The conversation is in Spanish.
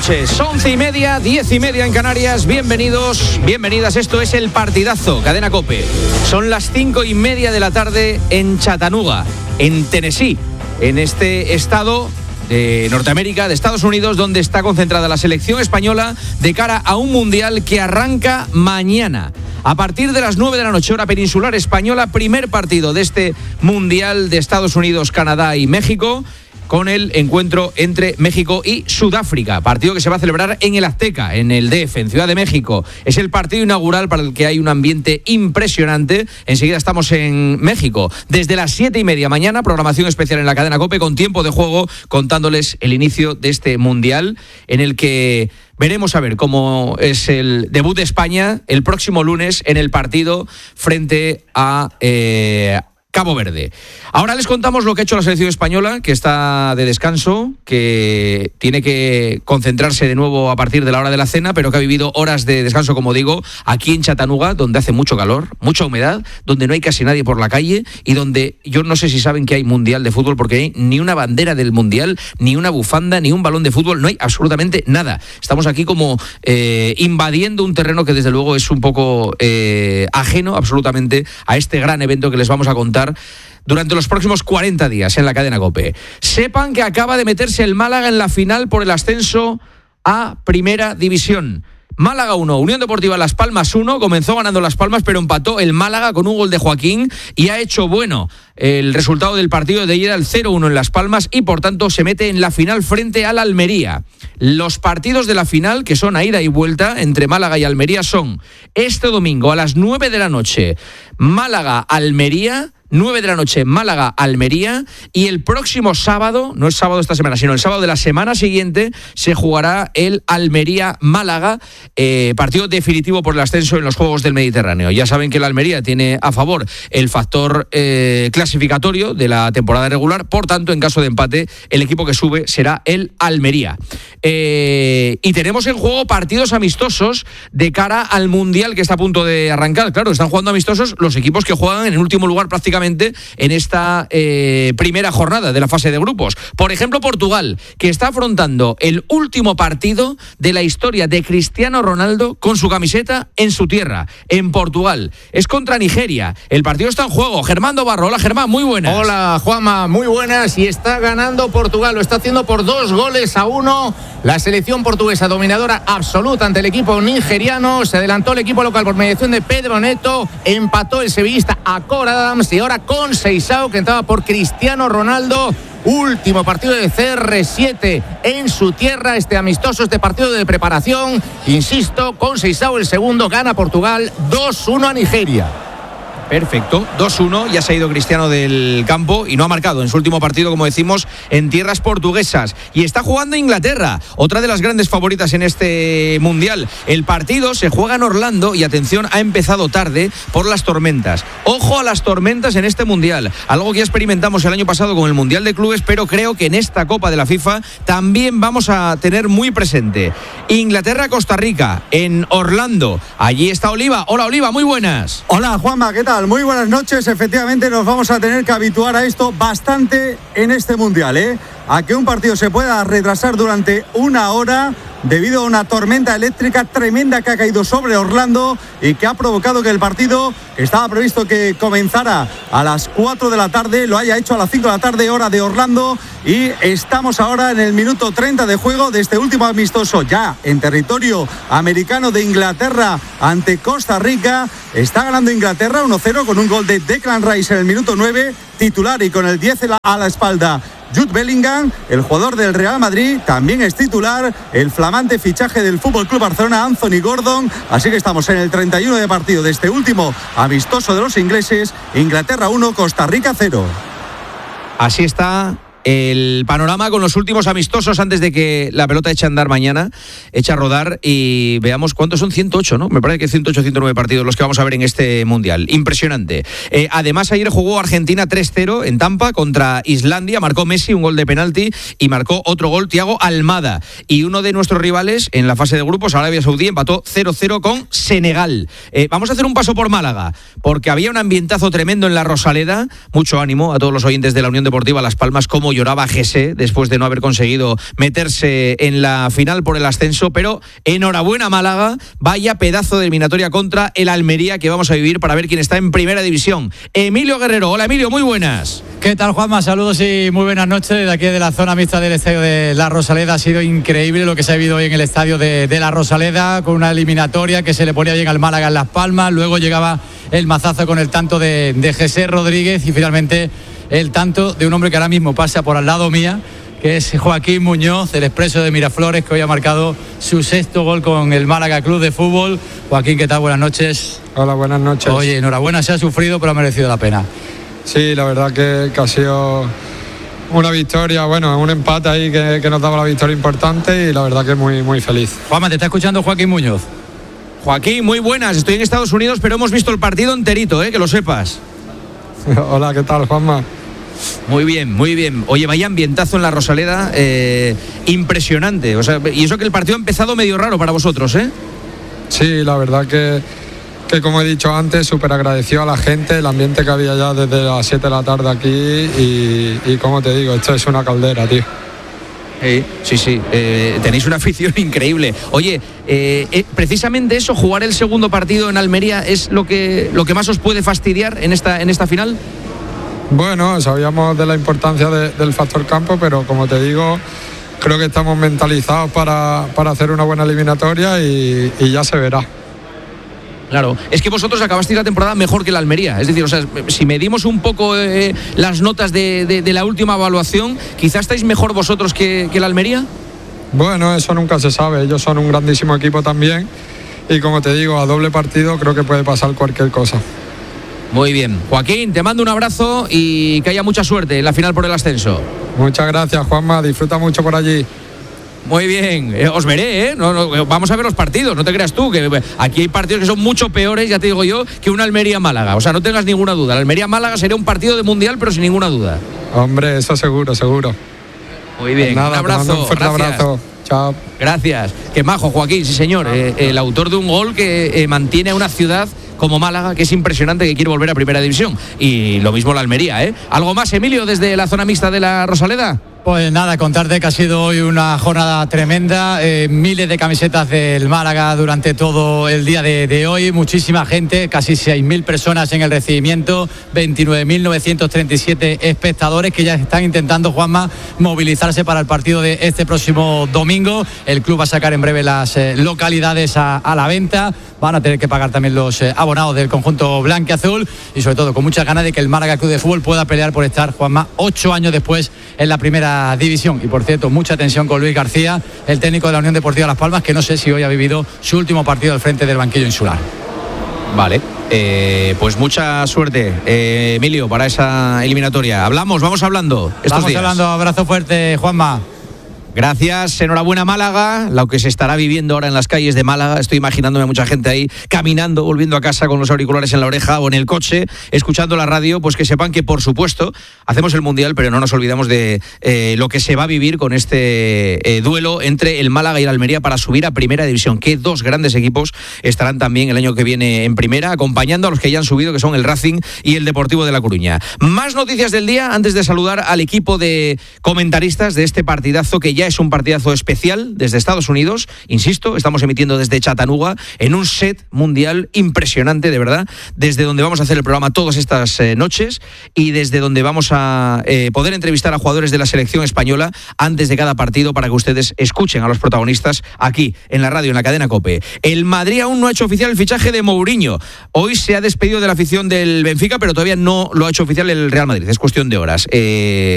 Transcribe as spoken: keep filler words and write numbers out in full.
noches, once y media, diez y media en Canarias. Bienvenidos, bienvenidas. Esto es El Partidazo, Cadena COPE. Son las cinco y media de la tarde en Chattanooga, en Tennessee, en este estado de Norteamérica, de Estados Unidos, donde está concentrada la selección española de cara a un mundial que arranca mañana. A partir de las nueve de la noche, hora peninsular española, primer partido de este mundial de Estados Unidos, Canadá y México, con el encuentro entre México y Sudáfrica, partido que se va a celebrar en el Azteca, en el D F, en Ciudad de México. Es el partido inaugural para el que hay un ambiente impresionante. Enseguida estamos en México. Desde las siete y media mañana, programación especial en la cadena COPE, con tiempo de juego, contándoles el inicio de este mundial, en el que veremos a ver cómo es el debut de España el próximo lunes en el partido frente a Eh, Cabo Verde. Ahora les contamos lo que ha hecho la selección española, que está de descanso, que tiene que concentrarse de nuevo a partir de la hora de la cena, pero que ha vivido horas de descanso, como digo, aquí en Chattanooga, donde hace mucho calor, mucha humedad, donde no hay casi nadie por la calle y donde yo no sé si saben que hay mundial de fútbol, porque hay ni una bandera del mundial, ni una bufanda, ni un balón de fútbol, no hay absolutamente nada. Estamos aquí como eh, invadiendo un terreno que desde luego es un poco eh, ajeno absolutamente a este gran evento que les vamos a contar durante los próximos cuarenta días en la cadena COPE. Sepan que acaba de meterse el Málaga en la final por el ascenso a Primera División. Málaga uno, Unión Deportiva Las Palmas uno, comenzó ganando Las Palmas, pero empató el Málaga con un gol de Joaquín y ha hecho bueno el resultado del partido de ida, el cero uno en Las Palmas, y por tanto se mete en la final frente al Almería. Los partidos de la final, que son a ida y vuelta entre Málaga y Almería, son este domingo a las nueve de la noche, Málaga-Almería, nueve de la noche, Málaga-Almería, y el próximo sábado, no es sábado de esta semana, sino el sábado de la semana siguiente, se jugará el Almería-Málaga, eh, partido definitivo por el ascenso en los Juegos del Mediterráneo. Ya saben que el Almería tiene a favor el factor eh, clasificatorio de la temporada regular, por tanto, en caso de empate, el equipo que sube será el Almería. Eh, y tenemos en juego partidos amistosos de cara al Mundial que está a punto de arrancar. Claro, están jugando amistosos los equipos que juegan en el último lugar prácticamente en esta eh, primera jornada de la fase de grupos. Por ejemplo, Portugal, que está afrontando el último partido de la historia de Cristiano Ronaldo con su camiseta en su tierra, en Portugal. Es contra Nigeria. El partido está en juego. Germán Dobarro. Hola, Germán, muy buenas. Hola, Juanma, muy buenas. Y está ganando Portugal. Lo está haciendo por dos goles a uno. La selección portuguesa, dominadora absoluta ante el equipo nigeriano. Se adelantó el equipo local por mediación de Pedro Neto. Empató el sevillista Acor Adams. Y ahora con Seisao, que entraba por Cristiano Ronaldo. Último partido de C R siete en su tierra, este amistoso, este partido de preparación. Insisto, con Seisao el segundo, gana Portugal dos uno a Nigeria. Perfecto, dos uno, ya se ha ido Cristiano del campo y no ha marcado en su último partido, como decimos, en tierras portuguesas. Y está jugando Inglaterra, otra de las grandes favoritas en este Mundial. El partido se juega en Orlando y, atención, ha empezado tarde por las tormentas. Ojo a las tormentas en este Mundial, algo que ya experimentamos el año pasado con el Mundial de Clubes, pero creo que en esta Copa de la FIFA también vamos a tener muy presente. Inglaterra-Costa Rica, en Orlando. Allí está Oliva. Hola, Oliva, muy buenas. Hola, Juanma, ¿qué tal? Muy buenas noches. Efectivamente, nos vamos a tener que habituar a esto bastante en este Mundial, ¿eh? A que un partido se pueda retrasar durante una hora debido a una tormenta eléctrica tremenda que ha caído sobre Orlando y que ha provocado que el partido, que estaba previsto que comenzara a las cuatro de la tarde, lo haya hecho a las cinco de la tarde, hora de Orlando, y estamos ahora en el minuto treinta de juego de este último amistoso ya en territorio americano de Inglaterra ante Costa Rica. Está ganando Inglaterra uno cero con un gol de Declan Rice en el minuto nueve, titular, y con el diez a la espalda Jude Bellingham, el jugador del Real Madrid, también es titular, el flamante fichaje del F C Barcelona, Anthony Gordon. Así que estamos en el treinta y uno de partido de este último amistoso de los ingleses. Inglaterra uno, Costa Rica cero. Así está el panorama con los últimos amistosos antes de que la pelota eche a andar mañana, eche a rodar, y veamos cuántos son. Ciento ocho, ¿no? Me parece que ciento ocho, ciento nueve partidos los que vamos a ver en este Mundial. Impresionante. Eh, además, ayer jugó Argentina tres cero en Tampa contra Islandia. Marcó Messi un gol de penalti y marcó otro gol Thiago Almada. Y uno de nuestros rivales en la fase de grupos, Arabia Saudí, empató cero cero con Senegal. Eh, vamos a hacer un paso por Málaga, porque había un ambientazo tremendo en la Rosaleda. Mucho ánimo a todos los oyentes de la Unión Deportiva Las Palmas, como cómo lloraba Jesse después de no haber conseguido meterse en la final por el ascenso, pero enhorabuena Málaga, vaya pedazo de eliminatoria contra el Almería que vamos a vivir para ver quién está en primera división. Emilio Guerrero, hola Emilio, muy buenas. ¿Qué tal, Juanma? Saludos y muy buenas noches desde aquí de la zona mixta del estadio de La Rosaleda. Ha sido increíble lo que se ha vivido hoy en el estadio de, de La Rosaleda, con una eliminatoria que se le ponía bien al Málaga en Las Palmas, luego llegaba el mazazo con el tanto de, de Jesse Rodríguez y finalmente el tanto de un hombre que ahora mismo pasa por al lado mía, que es Joaquín Muñoz, el expreso de Miraflores, que hoy ha marcado su sexto gol con el Málaga Club de Fútbol. Joaquín, ¿qué tal? Buenas noches. Hola, buenas noches. Oye, enhorabuena, se ha sufrido, pero ha merecido la pena. Sí, la verdad que, que ha sido una victoria, bueno, un empate ahí que, que nos daba la victoria importante y la verdad que muy, muy feliz. Juanma, te está escuchando Joaquín Muñoz. Joaquín, muy buenas, estoy en Estados Unidos, pero hemos visto el partido enterito, ¿eh? Que lo sepas. Hola, ¿qué tal, Juanma? Muy bien, muy bien. Oye, vaya ambientazo en La Rosaleda, eh, impresionante. O sea, y eso que el partido ha empezado medio raro para vosotros, ¿eh? Sí, la verdad que, que como he dicho antes, súper agradecido a la gente, el ambiente que había ya desde las siete de la tarde aquí y, y como te digo, esto es una caldera, tío. Sí, sí, sí. Eh, tenéis una afición increíble. Oye, eh, eh, precisamente eso, jugar el segundo partido en Almería, ¿es lo que, lo que más os puede fastidiar en esta, en esta final? Bueno, sabíamos de la importancia de, del factor campo, pero como te digo, creo que estamos mentalizados para, para hacer una buena eliminatoria y, y ya se verá. Claro, es que vosotros acabasteis la temporada mejor que la Almería. Es decir, o sea, si medimos un poco eh, las notas de, de, de la última evaluación, ¿quizás estáis mejor vosotros que, que la Almería? Bueno, eso nunca se sabe. Ellos son un grandísimo equipo también y como te digo, a doble partido creo que puede pasar cualquier cosa. Muy bien. Joaquín, te mando un abrazo y que haya mucha suerte en la final por el ascenso. Muchas gracias, Juanma. Disfruta mucho por allí. Muy bien, eh, os veré, ¿eh? No, no, vamos a ver los partidos, no te creas tú, que aquí hay partidos que son mucho peores, ya te digo yo, que una Almería-Málaga. O sea, no tengas ninguna duda. La Almería-Málaga sería un partido de mundial, pero sin ninguna duda. Hombre, eso seguro, seguro. Muy bien, nada, un abrazo. Un fuerte gracias. abrazo. Chao. Gracias. Qué majo, Joaquín, sí señor. Eh, el autor de un gol que eh, mantiene a una ciudad como Málaga, que es impresionante, que quiere volver a Primera División. Y lo mismo la Almería, ¿eh? ¿Algo más, Emilio, desde la zona mixta de La Rosaleda? Pues nada, contarte que ha sido hoy una jornada tremenda, eh, miles de camisetas del Málaga durante todo el día de, de hoy, muchísima gente, casi seis mil personas en el recibimiento, veintinueve mil novecientos treinta y siete espectadores que ya están intentando, Juanma, movilizarse para el partido de este próximo domingo. El club va a sacar en breve las eh, localidades a, a la venta, van a tener que pagar también los eh, abonados del conjunto blanquiazul y sobre todo con muchas ganas de que el Málaga Club de Fútbol pueda pelear por estar, Juanma, ocho años después en la primera división. Y por cierto, mucha atención con Luis García, el técnico de la Unión Deportiva Las Palmas, que no sé si hoy ha vivido su último partido al frente del banquillo insular. Vale, eh, pues mucha suerte, eh, Emilio, para esa eliminatoria. Hablamos, vamos hablando estos vamos días. hablando, abrazo fuerte, Juanma. Gracias, enhorabuena Málaga, lo que se estará viviendo ahora en las calles de Málaga. Estoy imaginándome a mucha gente ahí caminando, volviendo a casa con los auriculares en la oreja o en el coche, escuchando la radio, pues que sepan que por supuesto hacemos el Mundial, pero no nos olvidamos de eh, lo que se va a vivir con este eh, duelo entre el Málaga y el Almería para subir a Primera División, que dos grandes equipos estarán también el año que viene en Primera, acompañando a los que ya han subido, que son el Racing y el Deportivo de La Coruña. Más noticias del día antes de saludar al equipo de comentaristas de este partidazo, que ya es un partidazo especial desde Estados Unidos. Insisto, estamos emitiendo desde Chattanooga en un set mundial impresionante, de verdad, desde donde vamos a hacer el programa todas estas eh, noches y desde donde vamos a eh, poder entrevistar a jugadores de la selección española antes de cada partido para que ustedes escuchen a los protagonistas aquí en la radio, en la cadena COPE. El Madrid aún no ha hecho oficial el fichaje de Mourinho. Hoy se ha despedido de la afición del Benfica, pero todavía no lo ha hecho oficial el Real Madrid. Es cuestión de horas. Eh,